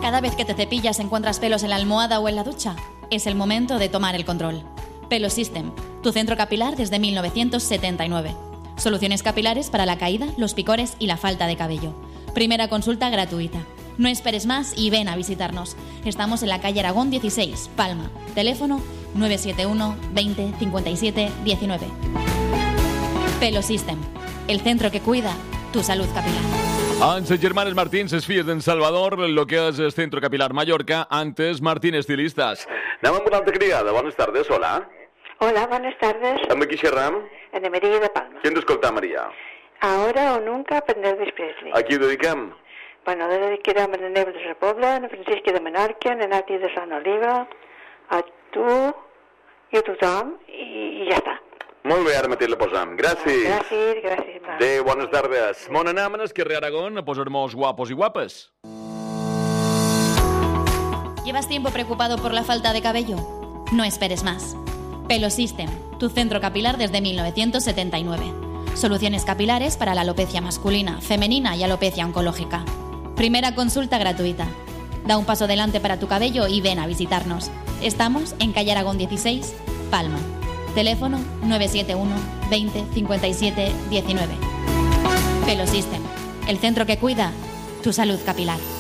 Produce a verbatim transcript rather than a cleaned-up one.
Cada vez que te cepillas encuentras pelos en la almohada o en la ducha. Es el momento de tomar el control. Pelo System, tu centro capilar desde mil novecientos setenta y nueve. Soluciones capilares para la caída, los picores y la falta de cabello. Primera consulta gratuita. No esperes más y ven a visitarnos. Estamos en la calle Aragón dieciséis, Palma. Teléfono nueve siete uno veinte cincuenta y siete diecinueve. Pelo System, el centro que cuida tu salud capilar. Ens germanes Martín, ses filles d'en Salvador, lo que és el Centro Capilar Mallorca, antes Martín Estilistas. Anem amb una altra criada. Buenas tardes, hola. Hola, buenas tardes. Amb qui xerram? En Emery de Palma. Qui hem d'escoltar, Maria? Ahora o nunca per Elvis Presley. A qui ho dediquem? Bueno, le dedicarem a Neus de la Pobla, a Francisca de Menorca, a Nati de Sant Oliva, a tu i a tothom, i, i ja està. Molt bé, ara mateix la posam. Gràcies. Gràcies, gràcies. Adéu, bones tardes. Mon anem al carrer Aragón a posar-nos guapos y guapes. ¿Llevas tiempo preocupado por la falta de cabello? No esperes más. Pelo System, tu centro capilar desde mil novecientos setenta y nueve. Soluciones capilares para la alopecia masculina, femenina y alopecia oncológica. Primera consulta gratuita. Da un paso adelante para tu cabello y ven a visitarnos. Estamos en calle Aragón dieciséis, Palma. Teléfono nueve siete uno veinte cincuenta y siete diecinueve. Pelo System, el centro que cuida tu salud capilar.